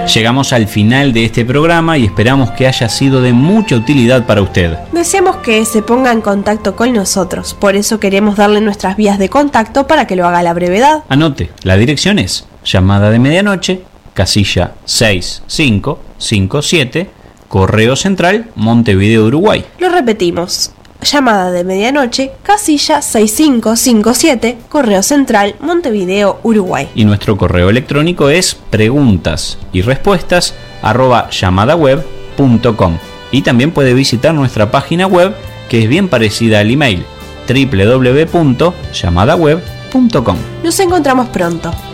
Llegamos al final de este programa y esperamos que haya sido de mucha utilidad para usted. Deseamos que se ponga en contacto con nosotros, por eso queremos darle nuestras vías de contacto para que lo haga a la brevedad. Anote, la dirección es llamada de medianoche, casilla 6557, Correo Central, Montevideo, Uruguay. Lo repetimos. Llamada de medianoche, casilla 6557, Correo Central, Montevideo, Uruguay. Y nuestro correo electrónico es preguntas-llamadaweb.com. Y también puede visitar nuestra página web, que es bien parecida al email, www.llamadaweb.com. Nos encontramos pronto.